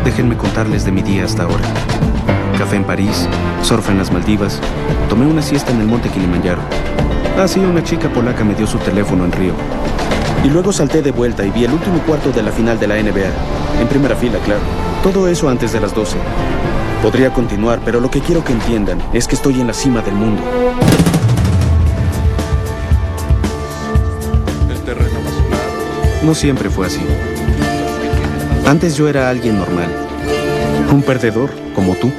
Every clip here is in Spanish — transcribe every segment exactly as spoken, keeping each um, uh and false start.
Déjenme contarles de mi día hasta ahora. Café en París, surf en las Maldivas, tomé una siesta en el monte Kilimanjaro. Así una chica polaca me dio su teléfono en Río. Y luego salté de vuelta y vi el último cuarto de la final de la N B A. En primera fila, claro. Todo eso antes de las doce. Podría continuar, pero lo que quiero que entiendan es que estoy en la cima del mundo. El terreno más claro. No siempre fue así. Antes yo era alguien normal. Un perdedor, como tú.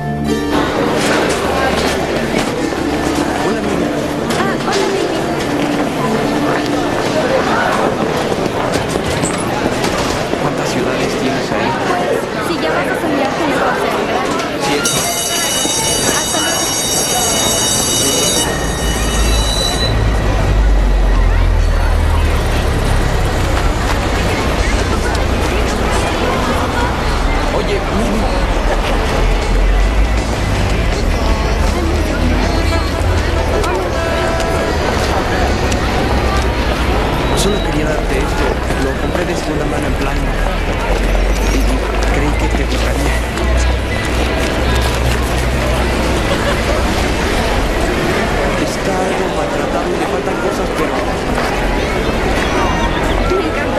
¿Cuántas ciudades tienes ahí? Pues, si ya vas a soñar con el paseo en verano. Sí. Hasta luego. Oye, Mimi. Solo quería darte esto. Lo compré de segunda mano en plan. Y creí que te gustaría. Está algo maltratado y le faltan cosas, pero... Me encanta.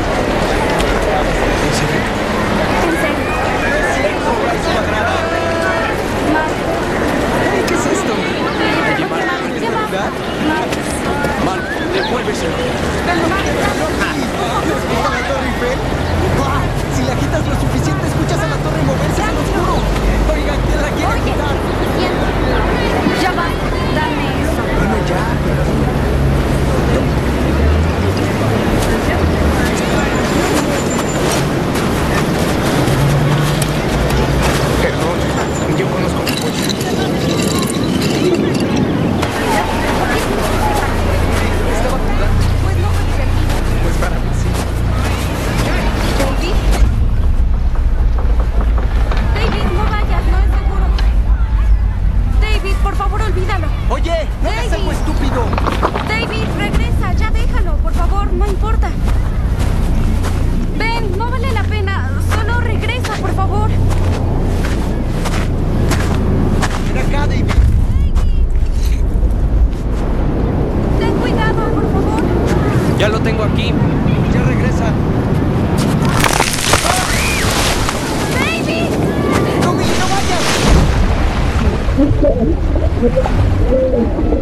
¿En serio? En serio. Mar. ¿Qué es esto? Oye, Mar, ¿Qué más? Mar. Mar, devuélveselo. Si la agitas lo suficiente, escuchas a la torre moverse, se los juro. Oigan, ¿quién la quiere Oye, quitar? ¿quién? Ya va. Dame eso. Bueno, ya. Perdón, yo conozco mi coche. Estaba jugando. Pues no fue divertido. Pues para mí sí. David. David, no vayas, no es seguro. David, por favor, olvídalo. Oye, no hagas algo estúpido. David, regresa, ya déjalo, por favor, no importa. Ven, no vale la pena, solo regresa, por favor. Ven acá, David. Ten cuidado, por favor. Ya lo tengo aquí. Ya regresa. David. ¡No, Mili, no vayas!